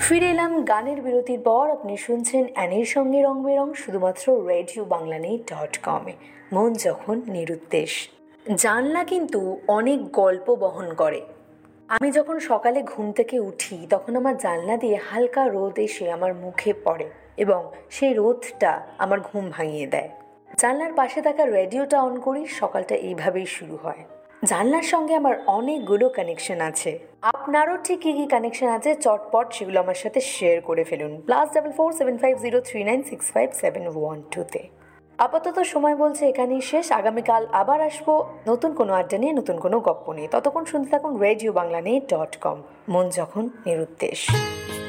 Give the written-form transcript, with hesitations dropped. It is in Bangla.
ফিরে এলাম গানের বিরতির পর। আপনি শুনছেন অ্যানির সঙ্গে রং বেরং, শুধুমাত্র রেডিও বাংলানেট.com-এ। মন যখন নিরুদ্দেশ। জানলা কিন্তু অনেক গল্প বহন করে। আমি যখন সকালে ঘুম থেকে উঠি তখন আমার জানলা দিয়ে হালকা রোদ এসে আমার মুখে পড়ে এবং সেই রোদটা আমার ঘুম ভাঙিয়ে দেয়। জানলার পাশে থাকা রেডিওটা অন করি, সকালটা এইভাবেই শুরু হয়। জানলার সঙ্গে আমার অনেকগুলো কানেকশন আছে। আপনারও ঠিক কী কী কানেকশন আছে চটপট সেগুলো আমার সাথে শেয়ার করে ফেলুন। +447503965712-তে। আপাতত সময় বলছে এখানেই শেষ। আগামীকাল আবার আসবো নতুন কোনো আড্ডা নিয়ে, নতুন কোনো গপ্প নিয়ে। ততক্ষণ শুনতে থাকুন রেডিও বাংলানেট.com, মন যখন নিরুদ্দেশ।